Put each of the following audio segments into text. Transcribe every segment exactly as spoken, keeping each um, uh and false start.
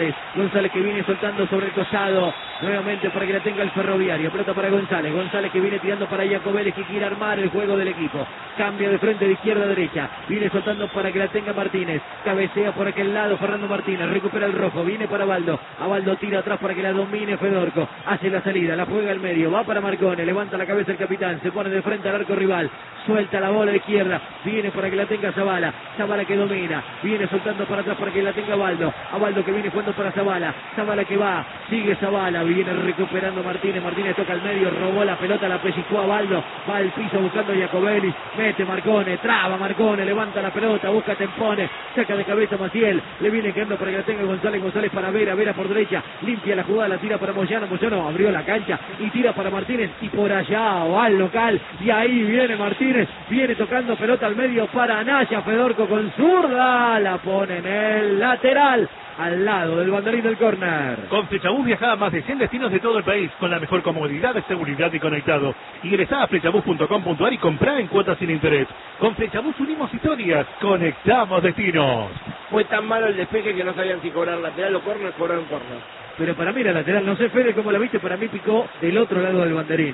González. González que viene soltando sobre el costado. Nuevamente para que la tenga el Ferroviario. Pelota para González. González que viene tirando para Jacobelli, que quiere armar el juego del equipo. Cambia de frente de izquierda a derecha. Viene soltando para que la tenga Martínez. Cabecea por aquel lado Fernando Martínez. Recupera el rojo. Viene para Baldo. A Baldo tira atrás para que la domine Fedorco. Hace la salida. La juega al medio. Va para Marcone. Levanta la cabeza el capitán. Se pone de frente al arco rival. Suelta la bola a la izquierda. Viene para que la tenga Zavala. Zavala que domina. Viene soltando para atrás para que la tenga Baldo. A Baldo que viene jugando para Zavala. Zavala que va. Sigue Zavala. Viene recuperando Martínez. Martínez toca al medio. Robó la pelota. La pellizcó a Baldo. Va al piso buscando a Jacobelli. Mete Marcone. Traba Marcone. Levanta la pelota. Busca Tempone. Saca de cabeza Maciel. Le viene quedando para que la tenga González. González para Vera. Vera por derecha. Limpia la jugada. La tira para Moyano. Moyano abrió la cancha. Y tira para Martínez. Y por allá va al local. Y ahí viene Martínez. Viene tocando pelota al medio para Anaya. Fedorco con zurda. La pone en el lateral. Al lado del banderín del córner. Con Flechabús viaja a más de cien destinos de todo el país con la mejor comodidad, seguridad y conectado. Ingresá a flechabús punto com punto ar y comprá en cuotas sin interés. Con Flechabús unimos historias, conectamos destinos. Fue tan malo el despeje que no sabían si cobrar lateral o córner, cobraron córner. Pero para mí era lateral, no sé Fede cómo la viste, para mí picó del otro lado del banderín.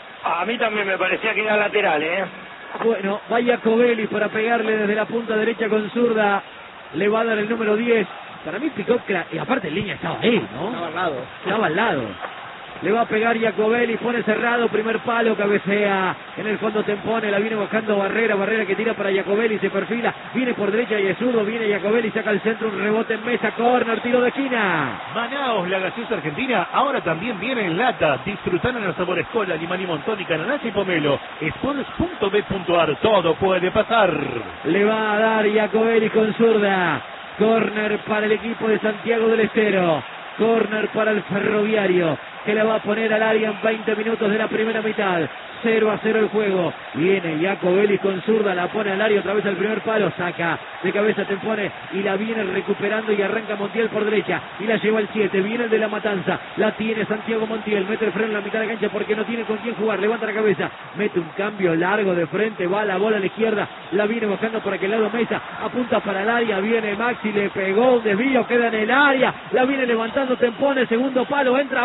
A mí también me parecía que era lateral, ¿eh? Bueno, vaya Covelli para pegarle desde la punta derecha con zurda. Le va a dar el número diez. Para mí picó, y aparte en línea estaba ahí, ¿no? Estaba al lado. Estaba al lado. Le va a pegar Jacobelli, pone cerrado, primer palo, cabecea. En el fondo Tempone, la viene buscando Barrera. Barrera que tira para Jacobelli, se perfila. Viene por derecha y es zurdo, viene Jacobelli, saca el centro, un rebote en mesa, córner, tiro de esquina. Manaos, la gaseosa argentina, ahora también viene en lata. Disfrutando en los sabores cola, limón y montón, ananá y pomelo. Sports punto b punto ar, todo puede pasar. Le va a dar Jacobelli con zurda. Córner para el equipo de Santiago del Estero. Córner para el Ferroviario, que le va a poner al área en veinte minutos de la primera mitad. cero a cero el juego. Viene Jacobelli con zurda, la pone al área otra vez al primer palo. Saca de cabeza Tempone y la viene recuperando y arranca Montiel por derecha. Y la lleva el siete. Viene el de la Matanza. La tiene Santiago Montiel. Mete el freno en la mitad de la cancha porque no tiene con quién jugar. Levanta la cabeza. Mete un cambio largo de frente. Va la bola a la izquierda. La viene bajando por aquel lado Mesa. Apunta para el área. Viene Maxi. Le pegó un desvío. Queda en el área. La viene levantando Tempone. Segundo palo. Entra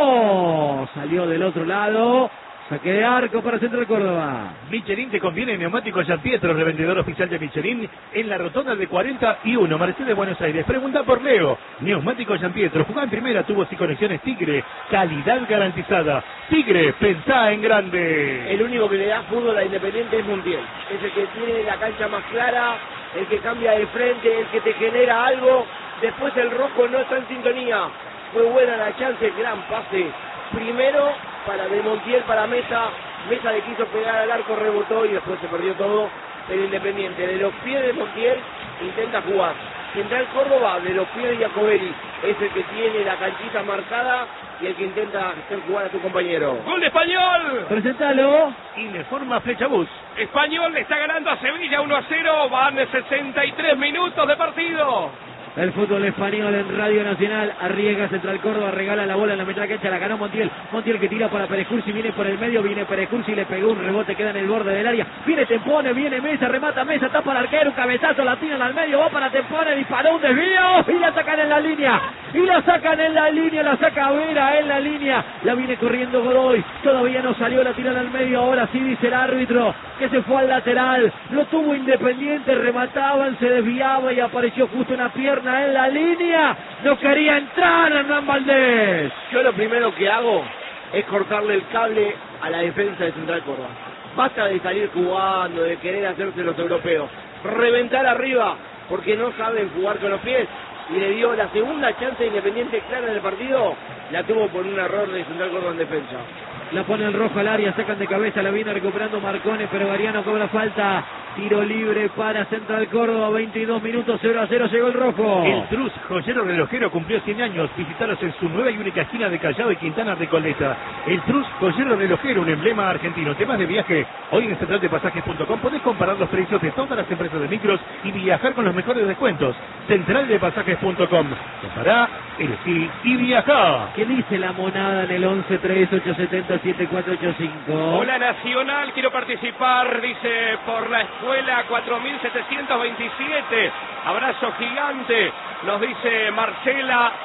Baldo. Salió del otro lado. Saque de arco para Central Córdoba. Michelin te conviene neumáticos San Pietro, revendedor oficial de Michelin en la rotonda de cuarenta y uno, Mercedes, Buenos Aires. Pregunta por Leo. Neumáticos San Pietro, jugá en primera, tubos y conexiones Tigre. Calidad garantizada. Tigre, pensá en grande. El único que le da fútbol a Independiente es Montiel. Es el que tiene la cancha más clara, el que cambia de frente, el que te genera algo. Después el rojo no está en sintonía. Fue buena la chance, gran pase. Primero para de Montiel para Mesa. Mesa le quiso pegar al arco, rebotó y después se perdió todo. El Independiente de los pies de Montiel intenta jugar. Central Córdoba de los pies de Jacobelli es el que tiene la canchita marcada y el que intenta hacer jugar a tu compañero. ¡Gol de Español! Presentalo. Informa Flechabús. Español le está ganando a Sevilla uno a cero. Van sesenta y tres minutos de partido. El fútbol español en Radio Nacional. Arriesga Central Córdoba, regala la bola en la mitad de la cancha, la ganó Montiel. Montiel que tira para Pérez Cursi, viene por el medio, viene Pérez Cursi, le pegó un rebote, queda en el borde del área. Viene Tempone, viene Mesa, remata Mesa, tapa al arquero, un cabezazo, la tiran al medio, va para Tempone, disparó un desvío y la sacan en la línea. Y la sacan en la línea, la saca Vera en la línea. La viene corriendo Godoy, todavía no salió, la tiran al medio, ahora sí dice el árbitro que se fue al lateral. Lo tuvo Independiente, remataban, se desviaba y apareció justo una pierna en la línea. No quería entrar Hernán Valdés. Yo lo primero que hago es cortarle el cable a la defensa de Central Córdoba. Basta de salir jugando, de querer hacerse los europeos. Reventar arriba, porque no saben jugar con los pies. Y le dio la segunda chance de Independiente clara en el partido. La tuvo por un error de Central Córdoba en defensa. La pone el rojo al área, sacan de cabeza, la viene recuperando Marcone, pero Gariano cobra falta. Tiro libre para Central Córdoba, veintidós minutos, cero a cero, llegó el rojo. El Trus, joyero relojero, cumplió cien años. Visitaros en su nueva y única esquina de Callao y Quintana Recoleta. El Trus, joyero relojero, un emblema argentino. Temas de viaje, hoy en central de pasajes punto com podés comparar los precios de todas las empresas de micros y viajar con los mejores descuentos. central de pasajes punto com. Compará, elegí y viajá. ¿Qué dice la monada en el once tres ocho siete cero siete cuatro ocho cinco? Hola Nacional, quiero participar, dice, por la escuela cuatro mil setecientos veintisiete. Abrazo gigante, nos dice Marcela.